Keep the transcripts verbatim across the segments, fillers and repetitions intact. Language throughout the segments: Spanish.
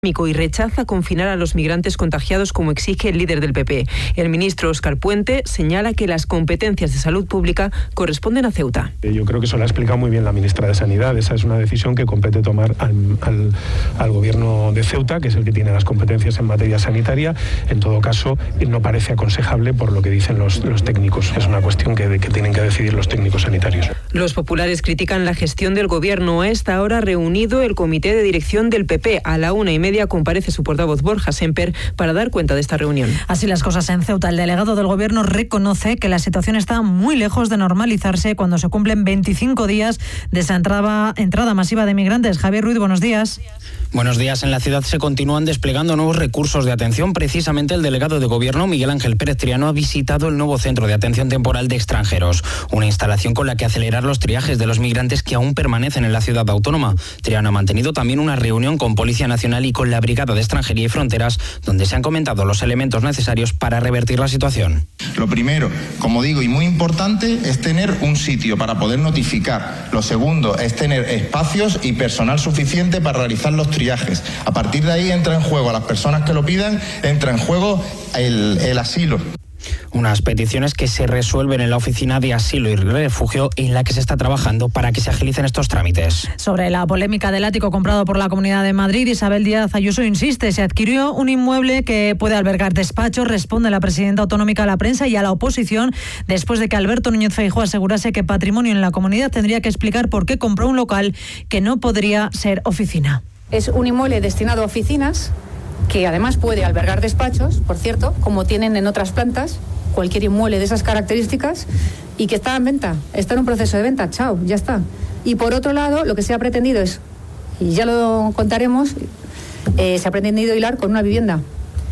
y rechaza confinar a los migrantes contagiados como exige el líder del P P. El ministro Óscar Puente señala que las competencias de salud pública corresponden a Ceuta. Yo creo que eso lo ha explicado muy bien la ministra de Sanidad. Esa es una decisión que compete tomar al, al, al gobierno de Ceuta, que es el que tiene las competencias en materia sanitaria. En todo caso, no parece aconsejable por lo que dicen los, los técnicos. Es una cuestión que, que tienen que decidir los técnicos sanitarios. Los populares critican la gestión del gobierno. A esta hora reunido el comité de dirección del P P. A la una y media comparece su portavoz Borja Semper para dar cuenta de esta reunión. Así las cosas en Ceuta. El delegado del gobierno reconoce que la situación está muy lejos de normalizarse cuando se cumplen veinticinco días de esa entrada, entrada masiva de migrantes. Javier Ruiz, buenos días. Buenos días. En la ciudad se continúan desplegando nuevos recursos de atención. Precisamente el delegado de gobierno, Miguel Ángel Pérez Triano, ha visitado el nuevo centro de atención temporal de extranjeros, una instalación con la que acelerar los triajes de los migrantes que aún permanecen en la ciudad autónoma. Triano ha mantenido también una reunión con Policía Nacional y con la Brigada de Extranjería y Fronteras, donde se han comentado los elementos necesarios para revertir la situación. Lo primero, como digo, y muy importante, es tener un sitio para poder notificar. Lo segundo es tener espacios y personal suficiente para realizar los triajes. A partir de ahí entra en juego a las personas que lo pidan, entra en juego el, el asilo. Unas peticiones que se resuelven en la Oficina de Asilo y Refugio, en la que se está trabajando para que se agilicen estos trámites. Sobre la polémica del ático comprado por la Comunidad de Madrid, Isabel Díaz Ayuso insiste, se adquirió un inmueble que puede albergar despachos, responde la presidenta autonómica a la prensa y a la oposición, después de que Alberto Núñez Feijóo asegurase que Patrimonio en la comunidad tendría que explicar por qué compró un local que no podría ser oficina. Es un inmueble destinado a oficinas, que además puede albergar despachos, por cierto, como tienen en otras plantas, cualquier inmueble de esas características, y que está en venta, está en un proceso de venta, chao, ya está. Y por otro lado, lo que se ha pretendido es, y ya lo contaremos, eh, se ha pretendido hilar con una vivienda.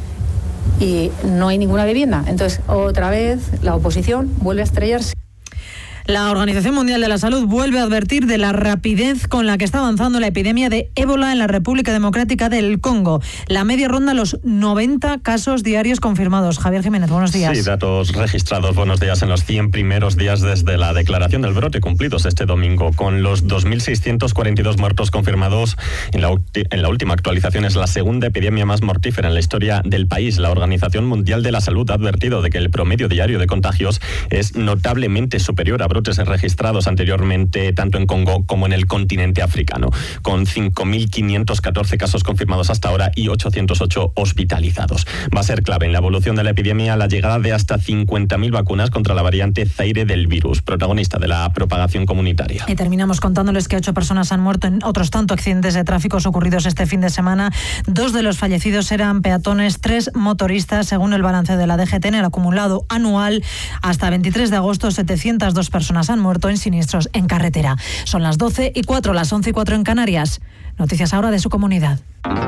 Y no hay ninguna vivienda. Entonces, otra vez, la oposición vuelve a estrellarse. La Organización Mundial de la Salud vuelve a advertir de la rapidez con la que está avanzando la epidemia de ébola en la República Democrática del Congo. La media ronda los noventa casos diarios confirmados. Javier Jiménez, buenos días. Sí, datos registrados, buenos días, en los cien primeros días desde la declaración del brote cumplidos este domingo, con los dos mil seiscientos cuarenta y dos muertos confirmados. En la, en la última actualización es la segunda epidemia más mortífera en la historia del país. La Organización Mundial de la Salud ha advertido de que el promedio diario de contagios es notablemente superior a brotes registrados anteriormente tanto en Congo como en el continente africano, con cinco mil quinientos catorce casos confirmados hasta ahora y ochocientos ocho hospitalizados. Va a ser clave en la evolución de la epidemia la llegada de hasta cincuenta mil vacunas contra la variante Zaire del virus, protagonista de la propagación comunitaria. Y terminamos contándoles que ocho personas han muerto en otros tantos accidentes de tráfico ocurridos este fin de semana. Dos de los fallecidos eran peatones, tres motoristas, según el balance de la D G T. En el acumulado anual hasta veintitrés de agosto, setecientas dos personas han muerto en siniestros en carretera. Son las doce y cuatro, las once y cuatro en Canarias. Noticias ahora de su comunidad.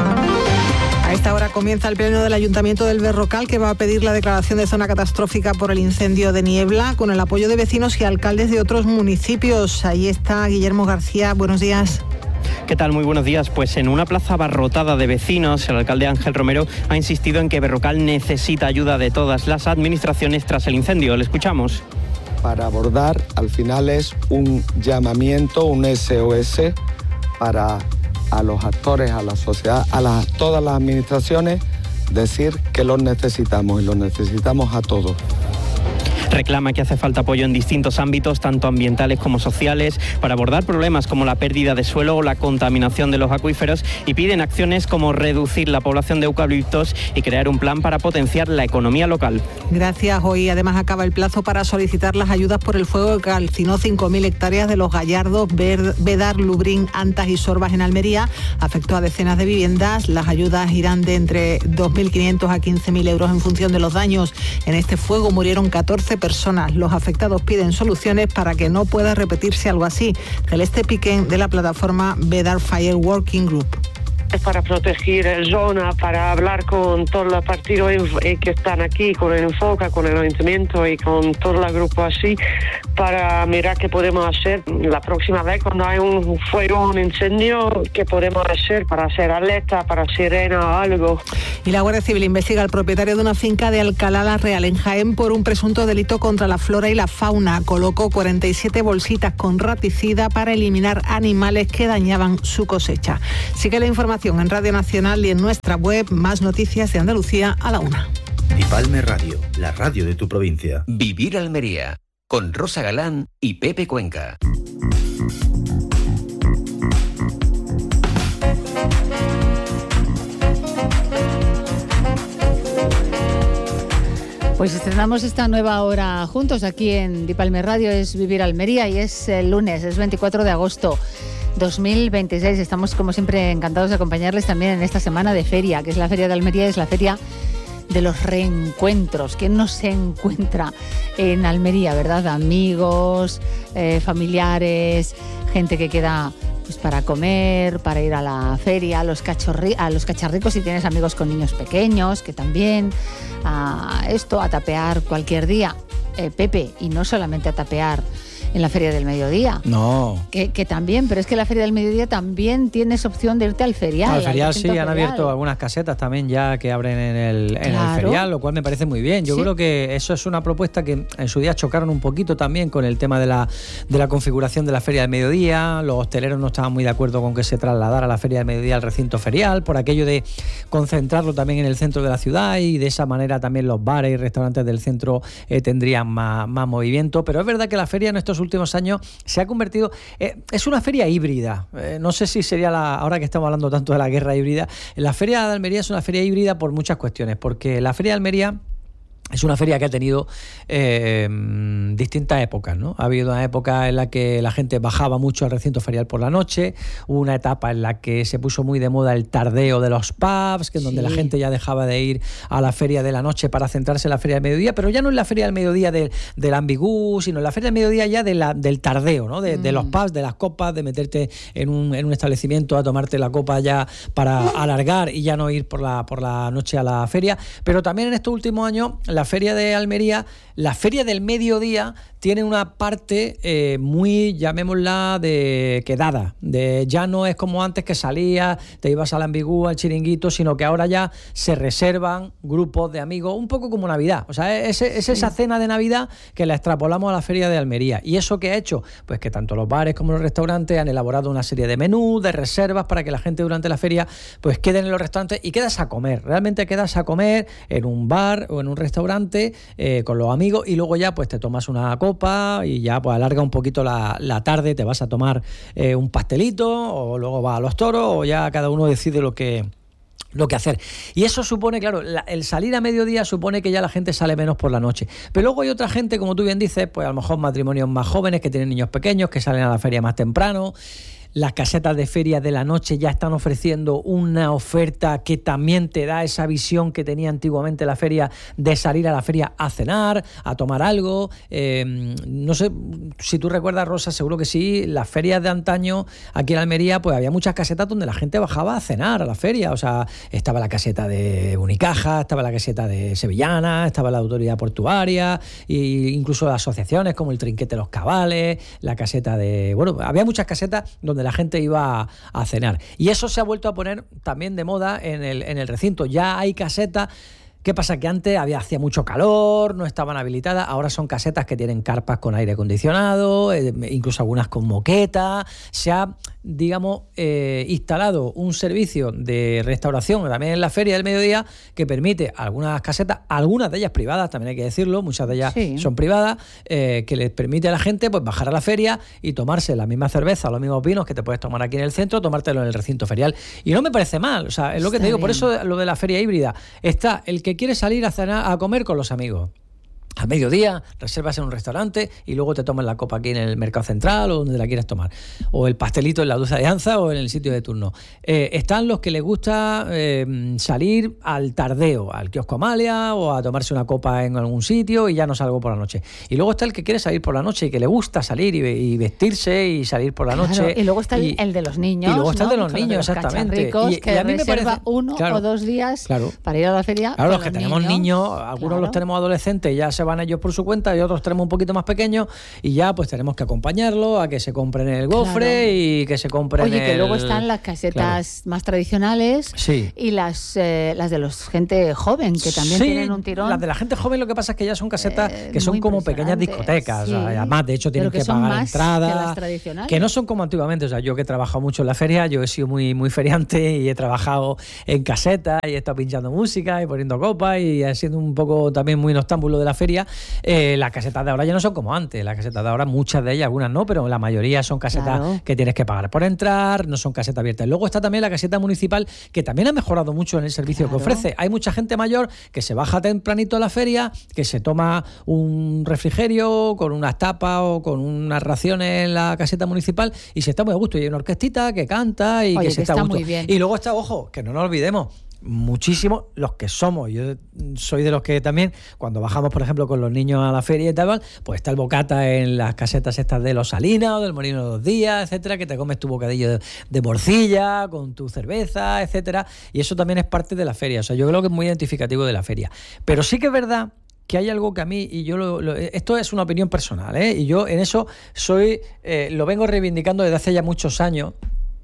A esta hora comienza el pleno del Ayuntamiento del Berrocal, que va a pedir la declaración de zona catastrófica por el incendio de Niebla, con el apoyo de vecinos y alcaldes de otros municipios. Ahí está Guillermo García. Buenos días. ¿Qué tal? Muy buenos días. Pues en una plaza abarrotada de vecinos, el alcalde Ángel Romero ha insistido en que Berrocal necesita ayuda de todas las administraciones tras el incendio. Le escuchamos. Para abordar, al final es un llamamiento, un S O S para a los actores, a la sociedad, a las, todas las administraciones, decir que los necesitamos y los necesitamos a todos. Reclama que hace falta apoyo en distintos ámbitos, tanto ambientales como sociales, para abordar problemas como la pérdida de suelo o la contaminación de los acuíferos, y piden acciones como reducir la población de eucaliptos y crear un plan para potenciar la economía local. Gracias. Hoy además acaba el plazo para solicitar las ayudas por el fuego que calcinó cinco mil hectáreas de Los Gallardos, Bédar, Lubrín, Antas y Sorbas en Almería. Afectó a decenas de viviendas. Las ayudas irán de entre dos mil quinientos a quince mil euros en función de los daños. En este fuego murieron catorce personas. Los afectados piden soluciones para que no pueda repetirse algo así. Celeste Piquén, de la plataforma Bédar Fire Working Group. Es para proteger la zona, para hablar con todos los partidos que están aquí, con el Enfoca, con el Ayuntamiento y con todo el grupo así, para mirar qué podemos hacer la próxima vez cuando hay un fuego, un incendio, qué podemos hacer para hacer alerta, para sirena o algo. Y la Guardia Civil investiga al propietario de una finca de Alcalá la Real, en Jaén, por un presunto delito contra la flora y la fauna. Colocó cuarenta y siete bolsitas con raticida para eliminar animales que dañaban su cosecha. Sigue la información información en Radio Nacional y en nuestra web. Más noticias de Andalucía a la una. Dipalme Radio, la radio de tu provincia. Vivir Almería, con Rosa Galán y Pepe Cuenca. Pues estrenamos esta nueva hora juntos aquí en Dipalme Radio, es Vivir Almería y es el lunes, es veinticuatro de agosto dos mil veintiséis. Estamos como siempre encantados de acompañarles también en esta semana de feria, que es la Feria de Almería, es la feria de los reencuentros. ¿Quién no se encuentra en Almería, verdad? Amigos, eh, familiares, gente que queda pues para comer, para ir a la feria, a los, cachorri- a los cacharricos si tienes amigos con niños pequeños, que también a esto, a tapear cualquier día, eh, Pepe, y no solamente a tapear en la Feria del Mediodía. No. Que, que también, pero es que la Feria del Mediodía también tienes opción de irte al ferial. Al ferial sí, han ferial. abierto algunas casetas también ya que abren en el, en Claro. el ferial, lo cual me parece muy bien. Yo Sí. creo que eso es una propuesta que en su día chocaron un poquito también con el tema de la, de la configuración de la Feria del Mediodía. Los hosteleros no estaban muy de acuerdo con que se trasladara la Feria del Mediodía al recinto ferial, por aquello de concentrarlo también en el centro de la ciudad, y de esa manera también los bares y restaurantes del centro eh, tendrían más, más movimiento. Pero es verdad que la feria en estos últimos años se ha convertido, eh, es una feria híbrida, eh, no sé si sería la, ahora que estamos hablando tanto de la guerra híbrida, la Feria de Almería es una feria híbrida por muchas cuestiones, porque la Feria de Almería es una feria que ha tenido eh, distintas épocas, ¿no? Ha habido una época en la que la gente bajaba mucho al recinto ferial por la noche, hubo una etapa en la que se puso muy de moda el tardeo de los pubs, que es donde sí. la gente ya dejaba de ir a la feria de la noche para centrarse en la feria del mediodía, pero ya no en la feria del mediodía del, del ambigú, sino en la feria del mediodía ya de la, del tardeo, ¿no? De, mm. de los pubs, de las copas, de meterte en un, en un establecimiento a tomarte la copa ya para alargar y ya no ir por la, por la noche a la feria. Pero también en estos últimos años la Feria de Almería, la Feria del Mediodía, tiene una parte eh, muy, llamémosla, de quedada. De, ya no es como antes que salías, te ibas al ambigú, al chiringuito, sino que ahora ya se reservan grupos de amigos, un poco como Navidad. O sea, es, es esa sí. cena de Navidad que la extrapolamos a la Feria de Almería. ¿Y eso qué ha hecho? Pues que tanto los bares como los restaurantes han elaborado una serie de menús, de reservas, para que la gente durante la feria pues quede en los restaurantes y quedas a comer. Realmente quedas a comer en un bar o en un restaurante eh, con los amigos, y luego ya pues te tomas una copa y ya pues alarga un poquito la, la tarde, te vas a tomar eh, un pastelito, o luego vas a los toros, o ya cada uno decide lo que lo que hacer. Y eso supone, claro, la, el salir a mediodía supone que ya la gente sale menos por la noche. Pero luego hay otra gente, como tú bien dices, pues a lo mejor matrimonios más jóvenes que tienen niños pequeños, que salen a la feria más temprano. Las casetas de feria de la noche ya están ofreciendo una oferta que también te da esa visión que tenía antiguamente la feria, de salir a la feria a cenar, a tomar algo. Eh, no sé si tú recuerdas, Rosa, seguro que sí, las ferias de antaño aquí en Almería, pues había muchas casetas donde la gente bajaba a cenar a la feria. O sea, estaba la caseta de Unicaja, estaba la caseta de Sevillana, estaba la autoridad portuaria, e incluso asociaciones como el Trinquete de los Cabales, la caseta de... Bueno, había muchas casetas donde la gente iba a, a cenar. Y eso se ha vuelto a poner también de moda en el, en el recinto. Ya hay casetas. ¿Qué pasa? Que antes había, hacía mucho calor, no estaban habilitadas, ahora son casetas que tienen carpas con aire acondicionado, eh, incluso algunas con moqueta. Se ha, digamos, eh, instalado un servicio de restauración también en la Feria del Mediodía que permite algunas casetas, algunas de ellas privadas, también hay que decirlo, muchas de ellas sí. son privadas, eh, que les permite a la gente pues bajar a la feria y tomarse la misma cerveza o los mismos vinos que te puedes tomar aquí en el centro, tomártelo en el recinto ferial. Y no me parece mal, o sea, es lo que Está te digo, bien. Por eso lo de la feria híbrida. Está el que quiere salir a cenar, a comer con los amigos. Al mediodía reservas en un restaurante y luego te tomas la copa aquí en el Mercado Central o donde la quieras tomar, o el pastelito en la Dulce Alianza o en el sitio de turno. Eh, están los que les gusta eh, salir al tardeo, al kiosco Amalia, o a tomarse una copa en algún sitio y ya no salgo por la noche. Y luego está el que quiere salir por la noche y que le gusta salir y, y vestirse y salir por la claro, noche. Y luego está y, el de los niños. Y luego está ¿no? el de los Con niños, los exactamente. Y, y, que y a mí me reserva parece uno claro, o dos días claro. para ir a la feria. Claro, los que los tenemos niños, niños algunos claro. los tenemos adolescentes, ya se van ellos por su cuenta y otros tenemos un poquito más pequeños y ya pues tenemos que acompañarlo a que se compren el gofre claro. y que se compren Oye, que el... luego están las casetas claro. más tradicionales sí. y las eh, las de los gente joven, que también sí, tienen un tirón. Las de la gente joven lo que pasa es que ya son casetas eh, que son como pequeñas discotecas. Sí. Además, de hecho, tienen que, que pagar pagar entrada. Que, las tradicionales. Que no son como antiguamente. O sea, yo que he trabajado mucho en la feria, yo he sido muy, muy feriante y he trabajado en casetas y he estado pinchando música y poniendo copas y siendo un poco también muy noctámbulo de la feria. Eh, las casetas de ahora ya no son como antes. Las casetas de ahora, muchas de ellas, algunas no, pero la mayoría son casetas claro. que tienes que pagar por entrar, no son casetas abiertas. Luego está también la caseta municipal, que también ha mejorado mucho en el servicio claro. que ofrece. Hay mucha gente mayor que se baja tempranito a la feria, que se toma un refrigerio con unas tapas o con unas raciones en la caseta municipal y se está muy a gusto. Y hay una orquestita que canta y Oye, que, que se está, está a gusto. Muy bien. Y luego está, ojo, que no nos olvidemos, muchísimo los que somos. Yo soy de los que también, cuando bajamos, por ejemplo, con los niños a la feria y tal, pues está el bocata en las casetas estas de los Salinas o del Molino de dos Días, etcétera, que te comes tu bocadillo de, de morcilla con tu cerveza, etcétera, y eso también es parte de la feria. O sea, yo creo que es muy identificativo de la feria. Pero sí que es verdad que hay algo que a mí, y yo lo, lo, esto es una opinión personal, ¿eh? Y yo en eso soy, eh, lo vengo reivindicando desde hace ya muchos años.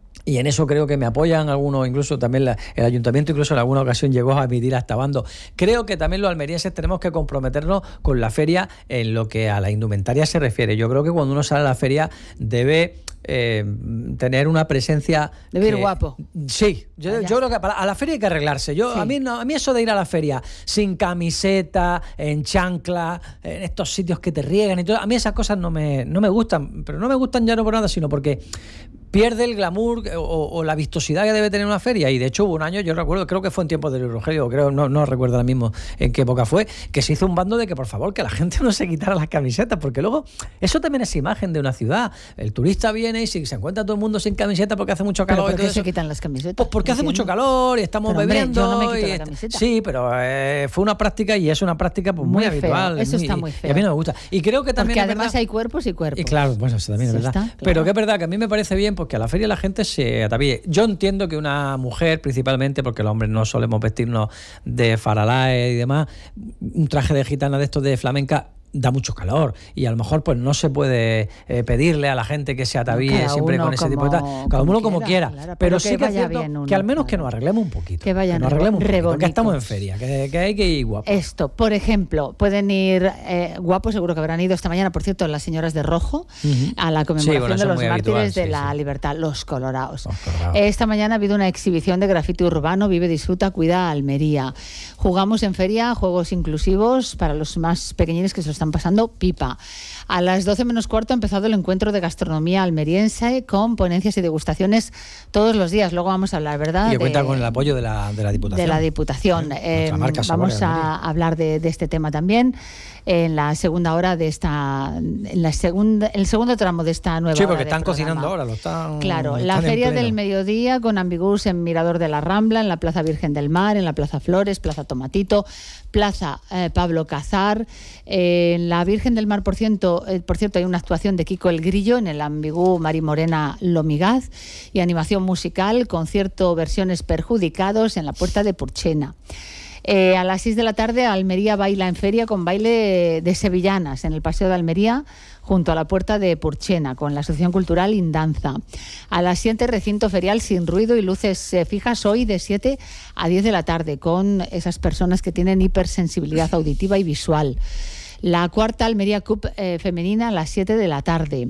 Y en eso creo que me apoyan algunos, incluso también la, el ayuntamiento, incluso en alguna ocasión llegó a emitir hasta bando. Creo que también los almerienses tenemos que comprometernos con la feria en lo que a la indumentaria se refiere. Yo creo que cuando uno sale a la feria debe eh, tener una presencia... Debe que, ir guapo. Sí, yo, yo creo que para, a la feria hay que arreglarse. Yo sí. a, mí no, a mí eso de ir a la feria sin camiseta, en chancla, en estos sitios que te riegan y todo, a mí esas cosas no me, no me gustan. Pero no me gustan ya no por nada, sino porque pierde el glamour o, o la vistosidad que debe tener una feria. Y de hecho hubo un año, yo recuerdo, creo que fue en tiempos del Rogelio, creo, no, no recuerdo ahora mismo en qué época fue, que se hizo un bando de que por favor que la gente no se quitara las camisetas, porque luego eso también es imagen de una ciudad. El turista viene y si se encuentra todo el mundo sin camiseta porque hace mucho calor. ¿Pero por qué y todo se eso, quitan las camisetas? Pues porque hace mucho calor y estamos pero, bebiendo. Hombre, yo no me quito y la camiseta. Sí, pero eh, fue una práctica y es una práctica pues, muy, muy habitual. Eso muy, está muy feo. Y a mí no me gusta. Y creo que también porque es además verdad, hay cuerpos y cuerpos. Y claro, bueno, eso también sí es verdad. Está, claro. Pero que es verdad que a mí me parece bien porque a la feria la gente se atavíe. Yo entiendo que una mujer, principalmente, porque los hombres no solemos vestirnos de faralaes y demás, un traje de gitana de estos de flamenca da mucho calor y a lo mejor pues no se puede eh, pedirle a la gente que se atavíe cada siempre con ese como, tipo de tal, cada uno como quiera, claro, pero, pero que sí que es cierto uno, que al menos claro. que nos arreglemos un poquito, que vayan que nos arreglemos un poquito, re que estamos en feria, que, que hay que ir guapos. Esto, por ejemplo, pueden ir eh, guapos, seguro que habrán ido esta mañana, por cierto, las señoras de rojo, uh-huh. a la conmemoración sí, bueno, de los mártires habitual, de sí, la sí. libertad, los colorados. Los colorados. Esta mañana ha habido una exhibición de grafiti urbano, Vive, Disfruta, Cuida, Almería. Jugamos en feria, juegos inclusivos para los más pequeñines que se lo están pasando pipa. A las doce menos cuarto ha empezado el encuentro de gastronomía almeriense con ponencias y degustaciones todos los días. Luego vamos a hablar, ¿verdad? Y que de, cuenta con el apoyo de la, de la Diputación. De la Diputación. Eh, vamos a hablar de, de este tema también en la segunda hora de esta, en la segunda, el segundo tramo de esta nueva. Sí, porque hora están programa. cocinando ahora, lo están. Claro, están la Feria del Mediodía con Ambigús en Mirador de la Rambla, en la Plaza Virgen del Mar, en la Plaza Flores, Plaza Tomatito, Plaza eh, Pablo Cazar. Eh, en la Virgen del Mar, por cierto, eh, por cierto, hay una actuación de Kiko el Grillo en el Ambigú Mari Morena Lomigaz y animación musical, concierto versiones perjudicados en la Puerta de Purchena. Eh, a las seis de la tarde, Almería baila en feria con baile de sevillanas en el Paseo de Almería, junto a la Puerta de Purchena, con la Asociación Cultural Indanza. A las siete, recinto ferial sin ruido y luces eh, fijas, hoy de siete a diez de la tarde, con esas personas que tienen hipersensibilidad auditiva y visual. La cuarta, Almería Cup eh, femenina, a las siete de la tarde.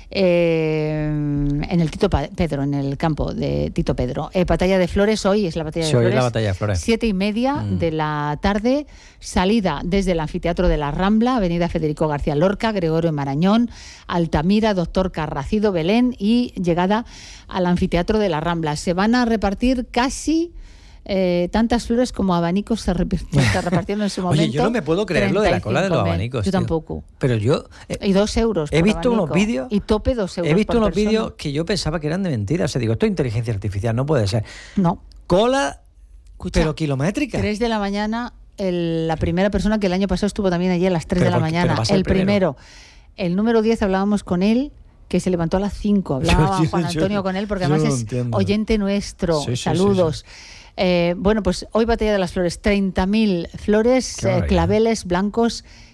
Eh, en el Tito Pedro, en el campo de Tito Pedro. Eh, batalla de Flores, hoy es la batalla sí, de Flores. Hoy es la batalla de Flores. Siete y media mm. de la tarde, salida desde el Anfiteatro de la Rambla, Avenida Federico García Lorca, Gregorio Marañón, Altamira, Doctor Carracido, Belén, y llegada al Anfiteatro de la Rambla. Se van a repartir casi Eh, tantas flores como abanicos se repartieron en su momento. Oye, yo no me puedo creer lo de la cola de los abanicos. Yo tío. tampoco. Pero yo... Eh, y dos euros He visto abanico. unos vídeos... Y tope dos euros He visto por unos persona. vídeos que yo pensaba que eran de mentira. O sea, digo, esto es inteligencia artificial, no puede ser. No. Cola, Escucha, pero kilométrica. tres de la mañana, el, la primera persona que el año pasado estuvo también allí a las tres de la por, mañana. El, el primero. El número diez hablábamos con él, que se levantó a las cinco. Hablaba yo, yo, Juan Antonio yo, con él, porque además es entiendo. oyente nuestro. Sí, sí, Saludos. Sí, sí. Eh, bueno, pues hoy Batalla de las Flores, treinta mil flores, eh, claveles blancos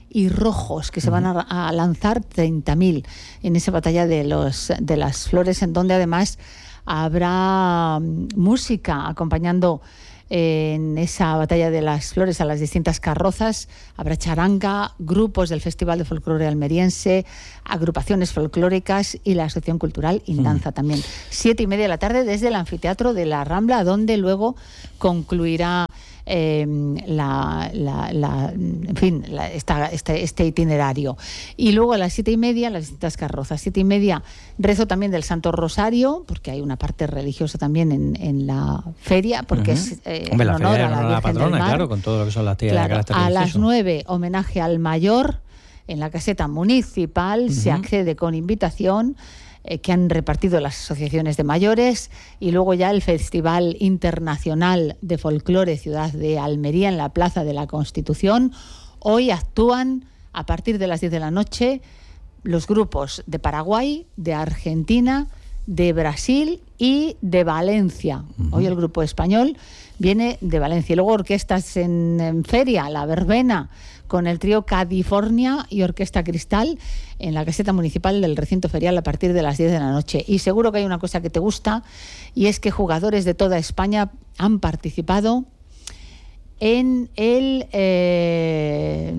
y rojos, que se van a, a lanzar treinta mil en esa batalla de, los, de las flores, en donde además habrá música acompañando en esa batalla de las flores a las distintas carrozas. Habrá charanga, grupos del Festival de Folclore Almeriense, agrupaciones folclóricas y la Asociación Cultural Indanza mm. también. Siete y media de la tarde desde el anfiteatro de la Rambla, donde luego concluirá eh, la, la, la, en fin, la, esta, este, este itinerario. Y luego a las siete y media las distintas carrozas. Siete y media rezo también del Santo Rosario, porque hay una parte religiosa también en, en la feria, porque uh-huh. es eh, Hombre, en la honor feria a la, la Virgen patrona, del Mar. Claro, con todo lo que son las actividades claro, de carácter a religioso. las nueve homenaje al mayor en la caseta municipal. Uh-huh. Se accede con invitación eh, que han repartido las asociaciones de mayores, y luego ya el Festival Internacional de Folclore Ciudad de Almería en la Plaza de la Constitución. Hoy actúan a partir de las diez de la noche los grupos de Paraguay, de Argentina, de Brasil y de Valencia. Uh-huh. Hoy el grupo español viene de Valencia. Y luego orquestas en, en feria, la verbena, con el trío California y Orquesta Cristal en la caseta municipal del recinto ferial a partir de las diez de la noche. Y seguro que hay una cosa que te gusta, y es que jugadores de toda España han participado en el eh,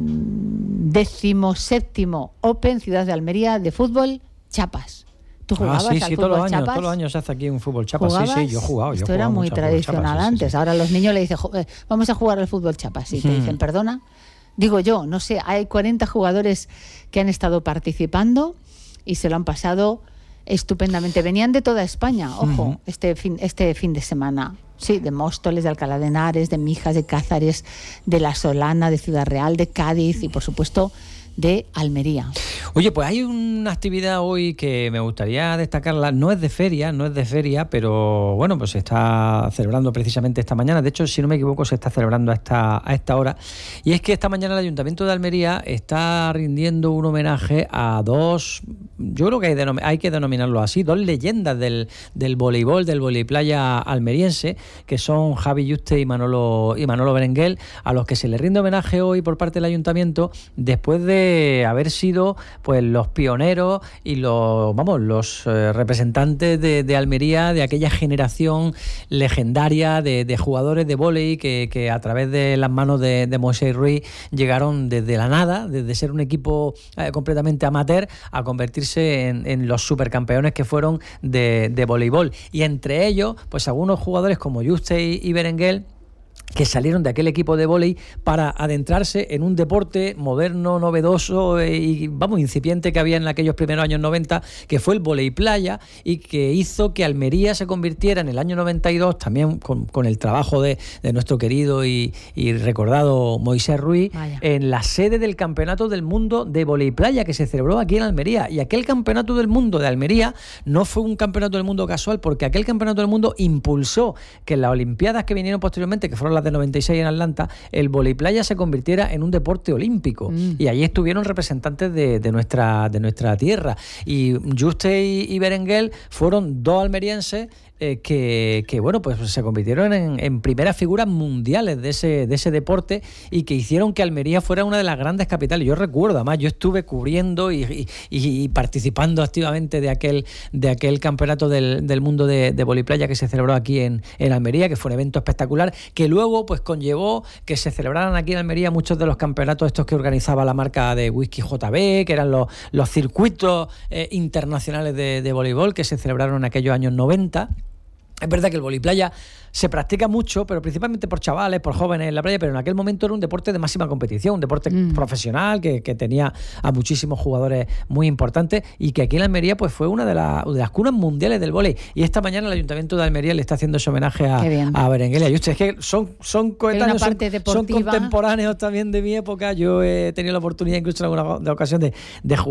decimoséptimo Open Ciudad de Almería de fútbol Chapas. ¿Tú jugabas ah, sí, al sí, fútbol todos los años, Chapas? Todos los años se hace aquí un fútbol Chapas. Sí, sí, yo he jugado. Esto yo he era jugado muy tradicional Chapas, sí, antes. sí, sí. Ahora los niños le dicen, vamos a jugar al fútbol Chapas. Y te Hmm. dicen, perdona. Digo yo, no sé, hay cuarenta jugadores que han estado participando y se lo han pasado estupendamente. Venían de toda España, ojo, uh-huh. este fin, este fin de semana. Sí, de Móstoles, de Alcalá de Henares, de Mijas, de Cázares, de La Solana, de Ciudad Real, de Cádiz y, por supuesto, de Almería. Oye, pues hay una actividad hoy que me gustaría destacarla. No es de feria, no es de feria, pero bueno, pues se está celebrando precisamente esta mañana. De hecho, si no me equivoco, se está celebrando a esta, a esta hora. Y es que esta mañana el Ayuntamiento de Almería está rindiendo un homenaje a dos, yo creo que hay, denom- hay que denominarlo así, dos leyendas del, del voleibol, del voleiplaya almeriense, que son Javi Yuste y Manolo, y Manolo Berenguel, a los que se les rinde homenaje hoy por parte del Ayuntamiento después de haber sido pues los pioneros y los vamos los eh, representantes de, de Almería, de aquella generación legendaria de, de jugadores de vóley que, que a través de las manos de, de Moisés Ruiz llegaron desde la nada, desde ser un equipo eh, completamente amateur a convertirse en, en los supercampeones que fueron de, de voleibol. Y entre ellos, pues algunos jugadores como Juste y, y Berenguel, que salieron de aquel equipo de vóley para adentrarse en un deporte moderno, novedoso y, vamos, incipiente que había en aquellos primeros años noventa, que fue el vóley playa, y que hizo que Almería se convirtiera en el año noventa y dos, también con, con el trabajo de, de nuestro querido y, y recordado Moisés Ruiz, Vaya. en la sede del Campeonato del Mundo de Vóley Playa, que se celebró aquí en Almería. Y aquel Campeonato del Mundo de Almería no fue un Campeonato del Mundo casual, porque aquel Campeonato del Mundo impulsó que en las Olimpiadas que vinieron posteriormente, que fueron las de noventa y seis en Atlanta, el voleiplaya se convirtiera en un deporte olímpico. Mm. Y allí estuvieron representantes de, de, nuestra, de nuestra tierra. Y Juste y, y Berenguel fueron dos almerienses Eh, que, que bueno, pues se convirtieron en, en primeras figuras mundiales de ese, de ese deporte, y que hicieron que Almería fuera una de las grandes capitales. Yo recuerdo, además, yo estuve cubriendo y, y, y participando activamente de aquel, de aquel campeonato del, del mundo de, de voleiplaya que se celebró aquí en, en Almería, que fue un evento espectacular, que luego pues conllevó que se celebraran aquí en Almería muchos de los campeonatos estos que organizaba la marca de whisky J B, que eran los, los circuitos eh, internacionales de, de voleibol que se celebraron en aquellos años noventa. Es verdad que el voleiplaya se practica mucho, pero principalmente por chavales, por jóvenes en la playa, pero en aquel momento era un deporte de máxima competición, un deporte mm. profesional que, que tenía a muchísimos jugadores muy importantes, y que aquí en Almería pues fue una de, la, de las cunas mundiales del vóley. Y esta mañana el Ayuntamiento de Almería le está haciendo ese homenaje a, a Berenguel y a Juste. Es que son, son coetáneos, son, son contemporáneos también de mi época. Yo he tenido la oportunidad incluso en alguna ocasión de, de jugar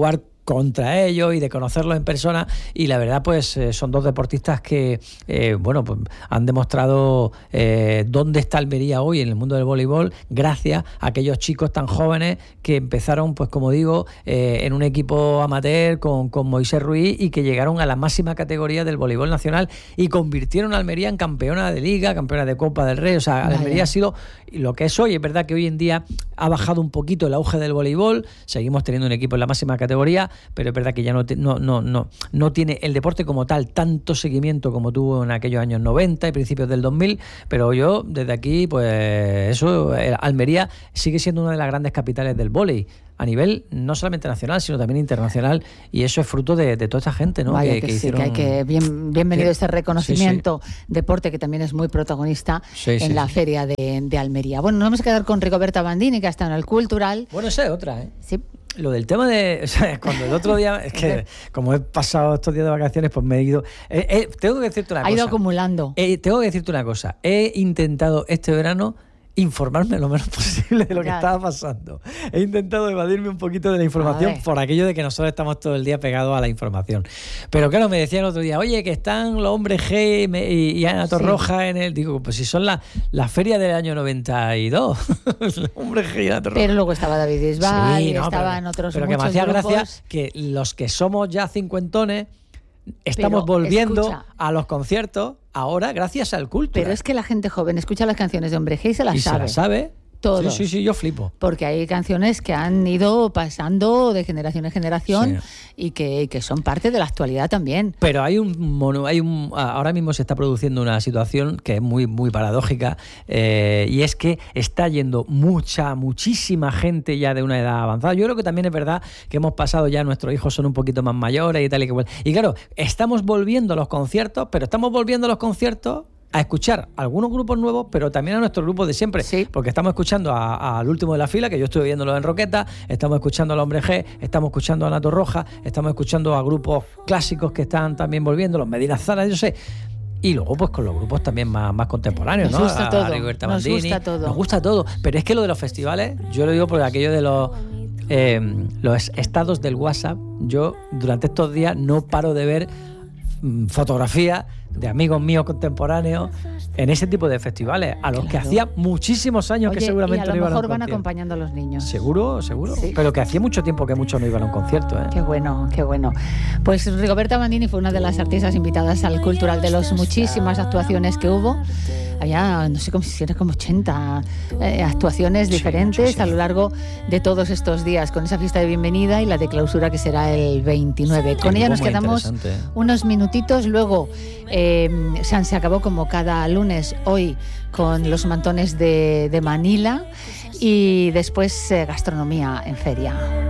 contra ellos y de conocerlos en persona, y la verdad pues eh, son dos deportistas que eh, bueno pues han demostrado eh, dónde está Almería hoy en el mundo del voleibol gracias a aquellos chicos tan jóvenes que empezaron, pues como digo, eh, en un equipo amateur con, con Moisés Ruiz y que llegaron a la máxima categoría del voleibol nacional y convirtieron a Almería en campeona de liga, campeona de Copa del Rey. O sea, Vaya. Almería ha sido lo que es hoy. Es verdad que hoy en día ha bajado un poquito el auge del voleibol, seguimos teniendo un equipo en la máxima categoría, pero es verdad que ya no, te, no, no, no, no tiene el deporte como tal tanto seguimiento como tuvo en aquellos años noventa y principios del dos mil, pero yo desde aquí, pues eso, Almería sigue siendo una de las grandes capitales del vóley, a nivel no solamente nacional, sino también internacional, y eso es fruto de, de toda esta gente, ¿no? Vaya que, que, que sí, hicieron... que hay que bien, bienvenido que... este reconocimiento, sí, sí. deporte que también es muy protagonista sí, en sí, la sí. feria de, de Almería. Bueno, nos vamos a quedar con Rigoberta Bandini, que ha estado en el Cultural. Bueno, esa es otra, ¿eh? Sí. Lo del tema de... O sea, cuando el otro día... Es que como he pasado estos días de vacaciones, pues me he ido... Eh, eh, tengo que decirte una ha cosa. Ha ido acumulando. Eh, tengo que decirte una cosa. He intentado este verano informarme lo menos posible de lo que ya. estaba pasando. He intentado evadirme un poquito de la información por aquello de que nosotros estamos todo el día pegados a la información. Pero claro, me decía el otro día, oye, que están los hombres G y, y Ana Torroja sí. en el... Digo, pues si son la, la feria del año noventa y dos. Los hombres G y Ana Torroja. Pero luego estaba David Bisbal, sí, no, estaban pero, otros pero muchos que me hacía grupos. gracia que los que somos ya cincuentones estamos pero, volviendo escucha, a los conciertos ahora gracias al Cultural. Pero es que la gente joven escucha las canciones de Hombre G y se las y sabe. se las sabe. Todo. Sí, sí, sí, yo flipo. Porque hay canciones que han ido pasando de generación en generación sí. y que, que son parte de la actualidad también. Pero hay un mono, hay un ahora mismo se está produciendo una situación que es muy muy paradójica eh, y es que está yendo mucha, muchísima gente ya de una edad avanzada. Yo creo que también es verdad que hemos pasado ya, nuestros hijos son un poquito más mayores y tal y que bueno. Y claro, estamos volviendo a los conciertos, pero estamos volviendo a los conciertos a escuchar a algunos grupos nuevos, pero también a nuestro grupo de siempre, sí. porque estamos escuchando al último de la fila, que yo estuve viéndolo en Roqueta, estamos escuchando al Hombre G, estamos escuchando a Ana Torroja, estamos escuchando a grupos clásicos que están también volviendo, los Medina Zara, yo sé, y luego pues con los grupos también más, más contemporáneos, nos ¿no? Gusta a, todo, a Rigoberta nos Bandini, gusta todo. Nos gusta todo, pero es que lo de los festivales, yo lo digo porque aquello de los eh, los estados del WhatsApp, yo durante estos días no paro de ver mmm, fotografías de amigos míos contemporáneos en ese tipo de festivales, a los claro. que hacía muchísimos años Oye, que seguramente y a lo no iban mejor a un van concierto. acompañando a los niños. Seguro, seguro. Sí. Pero que hacía mucho tiempo que muchos no iban a un concierto. ¿eh? Qué bueno, qué bueno. Pues Rigoberta Bandini fue una de las artistas invitadas al Cultural, de las muchísimas actuaciones que hubo. Había, no sé cómo si era como ochenta eh, actuaciones diferentes sí, a lo largo de todos estos días, con esa fiesta de bienvenida y la de clausura que será el veintinueve. Con ella nos quedamos unos minutitos, luego eh, se acabó como cada lunes hoy con los mantones de, de Manila y después eh, gastronomía en feria.